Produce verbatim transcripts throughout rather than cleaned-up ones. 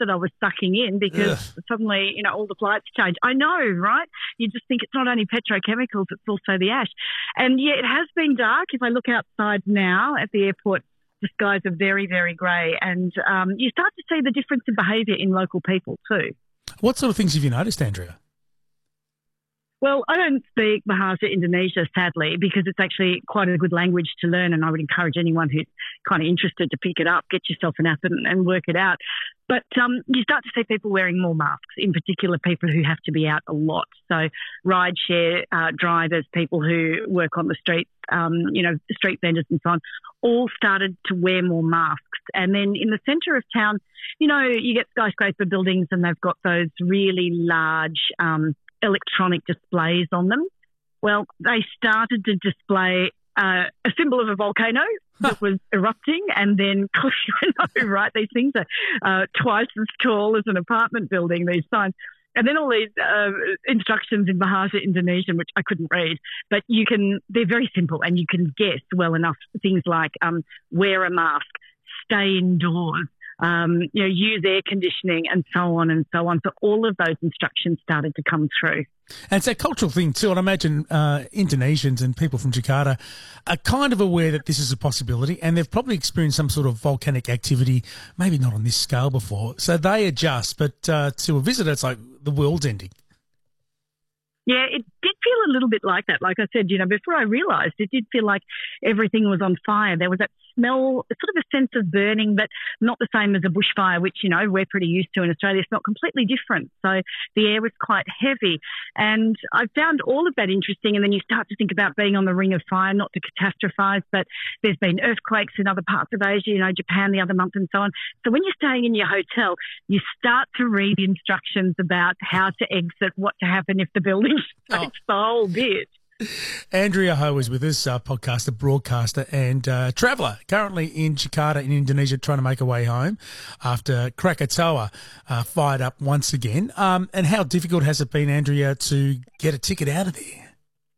that I was sucking in because Ugh. suddenly, you know, all the flights changed. I know, right? You just think it's not only petrochemicals, it's also the ash. And yeah, it has been dark. If I look outside now at the airport, the skies are very, very grey. And um, you start to see the difference in behaviour in local people too. What sort of things have you noticed, Andrea? Well, I don't speak Bahasa Indonesia, sadly, because it's actually quite a good language to learn, and I would encourage anyone who's kind of interested to pick it up, get yourself an app and, and work it out. But um, you start to see people wearing more masks, in particular people who have to be out a lot. So rideshare uh, drivers, people who work on the streets, um, you know, street vendors and so on, all started to wear more masks. And then in the centre of town, you know, you get skyscraper buildings and they've got those really large um electronic displays on them. Well, they started to display uh, a symbol of a volcano that was erupting, and then, you know, right, these things are uh, twice as tall as an apartment building, these signs. And then all these uh, instructions in Bahasa Indonesian, which I couldn't read, but you can, they're very simple and you can guess well enough things like um, wear a mask, stay indoors, Um, you know, use air conditioning and so on and so on. So all of those instructions started to come through. And it's a cultural thing too. And I imagine uh, Indonesians and people from Jakarta are kind of aware that this is a possibility, and they've probably experienced some sort of volcanic activity, maybe not on this scale before. So they adjust, but uh, to a visitor, it's like the world's ending. Yeah, it did feel a little bit like that. Like I said, you know, before I realised, it did feel like everything was on fire. There was that smell, sort of a sense of burning, but not the same as a bushfire, which, you know, we're pretty used to in Australia. It's not completely different. So the air was quite heavy. And I found all of that interesting. And then you start to think about being on the ring of fire, not to catastrophise, but there's been earthquakes in other parts of Asia, you know, Japan the other month and so on. So when you're staying in your hotel, you start to read instructions about how to exit, what to happen if the building shakes, oh. the whole bit. Andrea Ho is with us, uh, podcaster, broadcaster and uh, traveller, currently in Jakarta in Indonesia, trying to make her way home after Krakatoa uh, fired up once again. Um, and how difficult has it been, Andrea, to get a ticket out of there?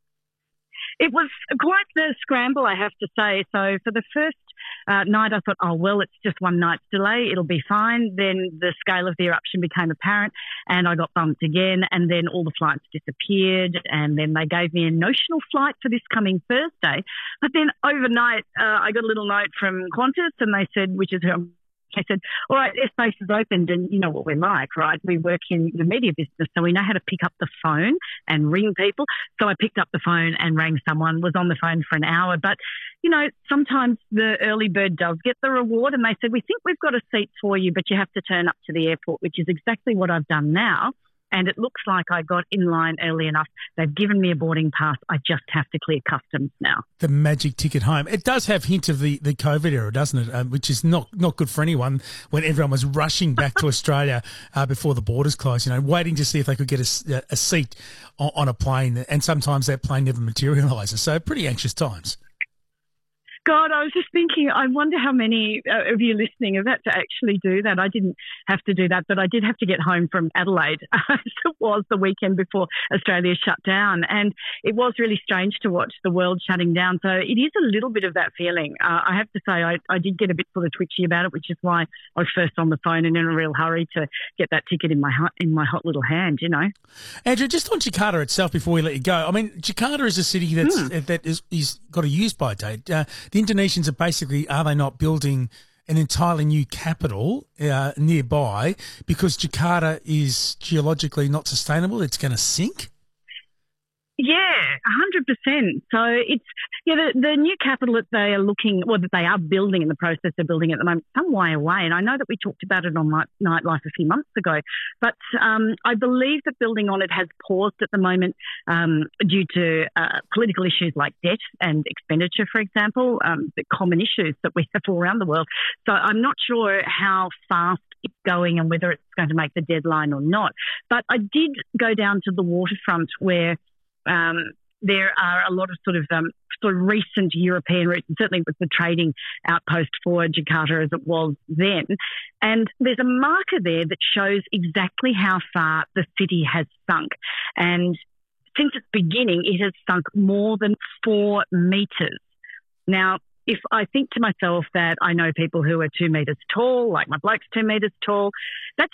It was quite the scramble, I have to say. So for the first uh, night, I thought, oh, well, it's just one night's delay. It'll be fine. Then the scale of the eruption became apparent and I got bumped again, and then all the flights disappeared, and then they gave me a notional flight for this coming Thursday. But then overnight, uh, I got a little note from Qantas, and they said, which is who I'm I said, all right, airspace is opened, and you know what we're like, right? We work in the media business, so we know how to pick up the phone and ring people. So I picked up the phone and rang someone, was on the phone for an hour. But, you know, sometimes the early bird does get the reward, and they said, we think we've got a seat for you, but you have to turn up to the airport, which is exactly what I've done now. And it looks like I got in line early enough. They've given me a boarding pass. I just have to clear customs now. The magic ticket home. It does have hint of the, the COVID era, doesn't it? Um, which is not, not good for anyone when everyone was rushing back to Australia uh, before the borders closed, you know, waiting to see if they could get a, a seat on, on a plane. And sometimes that plane never materialises. So pretty anxious times. God, I was just thinking, I wonder how many uh, of you listening have had to actually do that. I didn't have to do that, but I did have to get home from Adelaide. It was the weekend before Australia shut down, and it was really strange to watch the world shutting down. So it is a little bit of that feeling. Uh, I have to say I, I did get a bit sort of twitchy about it, which is why I was first on the phone and in a real hurry to get that ticket in my in my hot little hand, you know. Andrew, just on Jakarta itself before we let you go, I mean, Jakarta is a city that's, mm. that is, is got a use-by date. Uh, The Indonesians are basically, are they not building an entirely new capital uh, nearby because Jakarta is geologically not sustainable? It's going to sink? Yeah, one hundred percent. So it's, yeah, the, the new capital that they are looking, or that they are building, in the process of building at the moment, some way away. And I know that we talked about it on Nightlife a few months ago, but um, I believe that building on it has paused at the moment um, due to uh, political issues like debt and expenditure, for example, um, the common issues that we have all around the world. So I'm not sure how fast it's going and whether it's going to make the deadline or not. But I did go down to the waterfront where Um, there are a lot of sort of um, sort of recent European routes, and certainly with the trading outpost for Jakarta as it was then. And there's a marker there that shows exactly how far the city has sunk. And since its beginning, it has sunk more than four metres. Now, if I think to myself that I know people who are two metres tall, like my bloke's two metres tall, that's